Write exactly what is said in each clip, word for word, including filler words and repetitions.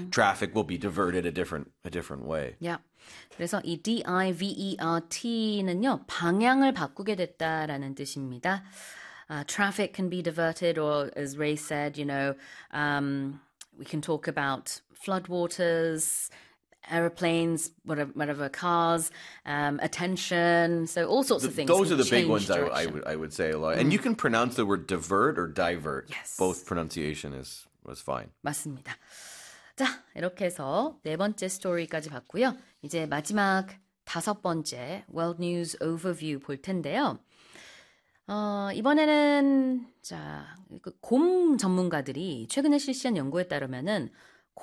traffic will be diverted a different a different way. Yeah. 그래서 이 divert는요, 방향을 바꾸게 됐다라는 뜻입니다. Uh, traffic can be diverted, or as Ray said, you know, um, we can talk about floodwaters, airplanes, whatever, whatever cars, um, attention, so all sorts The, of things. those are the big change ones I, I direction. would I would say a lot. And you can pronounce the word divert or divert. Yes. Both pronunciation is was fine. 맞습니다. 자, 이렇게 해서 네 번째 스토리까지 봤고요. 이제 마지막 다섯 번째 World News Overview 볼 텐데요. 어, 이번에는 자, 그 곰 전문가들이 최근에 실시한 연구에 따르면은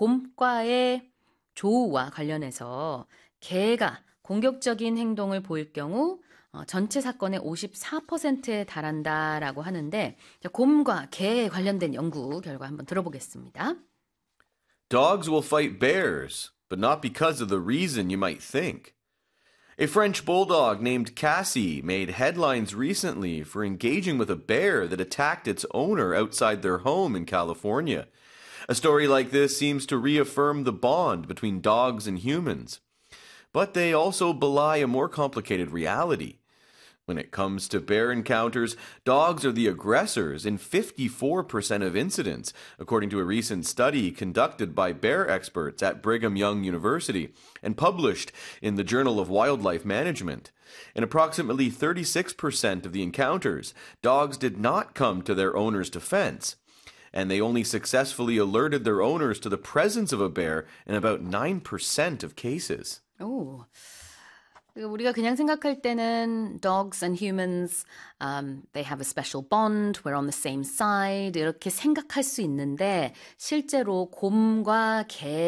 곰과의 조우와 관련해서 개가 공격적인 행동을 보일 경우 어, 전체 사건의 오십사 퍼센트에 달한다라고 하는데 자, 곰과 개에 관련된 연구 결과 한번 들어보겠습니다. Dogs will fight bears, but not because of the reason you might think. A French bulldog named Cassie made headlines recently for engaging with a bear that attacked its owner outside their home in California. A story like this seems to reaffirm the bond between dogs and humans. But they also belie a more complicated reality. When it comes to bear encounters, dogs are the aggressors in fifty-four percent of incidents, according to a recent study conducted by bear experts at Brigham Young University and published in the Journal of Wildlife Management. In approximately thirty-six percent of the encounters, dogs did not come to their owner's defense, and they only successfully alerted their owners to the presence of a bear in about nine percent of cases. 오. 우리가 그냥 생각할 때는 dogs and humans, um, they have a special bond, we're on the same side 이렇게 생각할 수 있는데 실제로 곰과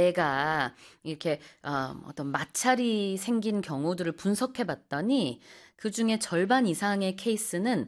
개가 이렇게 um, 어떤 마찰이 생긴 경우들을 분석해 봤더니 그중에 절반 이상의 케이스는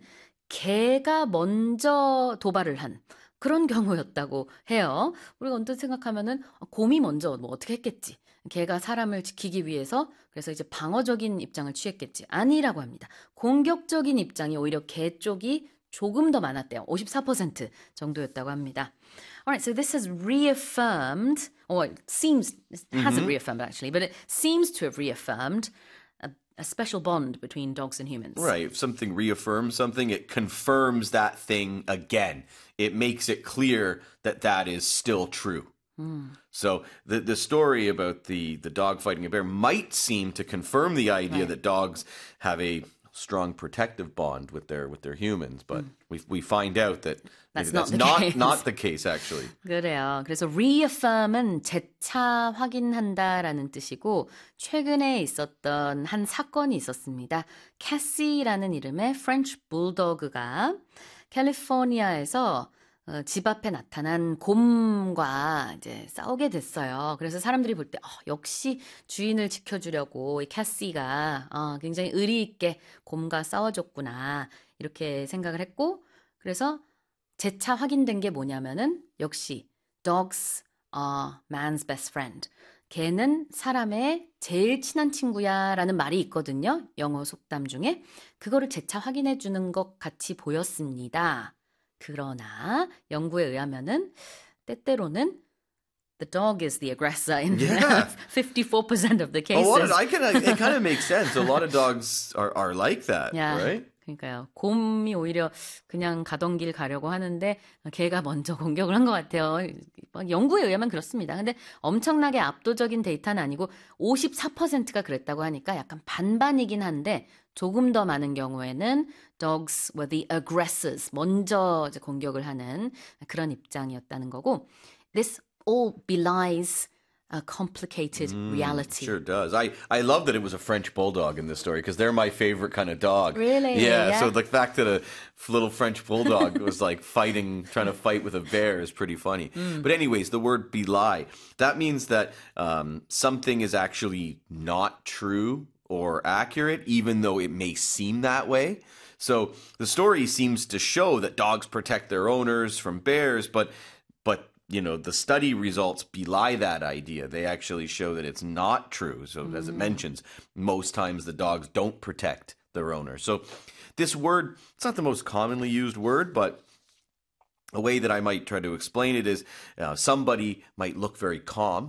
개가 먼저 도발을 한 그런 경우였다고 해요. 우리가 언뜻 생각하면은 곰이 먼저 뭐 어떻게 했겠지. 개가 사람을 지키기 위해서 그래서 이제 방어적인 입장을 취했겠지. 아니라고 합니다. 공격적인 입장이 오히려 개 쪽이 조금 더 많았대요. 오십사 퍼센트 정도였다고 합니다. Alright, so this has reaffirmed, or it seems, it hasn't mm-hmm. reaffirmed actually, but it seems to have reaffirmed a, a special bond between dogs and humans. Right, if something reaffirms something, it confirms that thing again. It makes it clear that that is still true. Mm. So the the story about the, the dog fighting a bear might seem to confirm the idea right. that dogs have a strong protective bond with their with their humans, but mm. we we find out that that's, that's not, the not not the case actually. 그래요. 그래서 reaffirm은 재차 확인한다라는 뜻이고 최근에 있었던 한 사건이 있었습니다. 캐시라는 이름의 프렌치 불도그가 캘리포니아에서 어, 집 앞에 나타난 곰과 이제 싸우게 됐어요. 그래서 사람들이 볼 때 어, 역시 주인을 지켜주려고 이 캐시가 어, 굉장히 의리 있게 곰과 싸워줬구나 이렇게 생각을 했고 그래서 재차 확인된 게 뭐냐면은 역시 dogs are man's best friend. 개는 사람의 제일 친한 친구야 라는 말이 있거든요. 영어 속담 중에. 그거를 재차 확인해 주는 것 같이 보였습니다. 그러나 연구에 의하면은 때때로는 the dog is the aggressor in yeah. fifty-four percent of the cases. A lot of, I can, it kind of makes sense. A lot of dogs are, are like that, yeah. right? 그러니까요. 곰이 오히려 그냥 가던 길 가려고 하는데 개가 먼저 공격을 한 것 같아요. 연구에 의하면 그렇습니다. 근데 엄청나게 압도적인 데이터는 아니고 오십사 퍼센트가 그랬다고 하니까 약간 반반이긴 한데 조금 더 많은 경우에는 dogs were the aggressors. 먼저 이제 공격을 하는 그런 입장이었다는 거고 this all belies a complicated mm, reality. Sure does. I, I love that it was a French bulldog in this story because they're my favorite kind of dog. Really? Yeah, yeah. So the fact that a little French bulldog was like fighting, trying to fight with a bear is pretty funny. Mm. But anyways, the word belie, that means that um, something is actually not true or accurate, even though it may seem that way. So the story seems to show that dogs protect their owners from bears, but but you know, the study results belie that idea. They actually show that it's not true. So mm. as it mentions, most times the dogs don't protect their owner. So this word, it's not the most commonly used word, but a way that I might try to explain it is uh, somebody might look very calm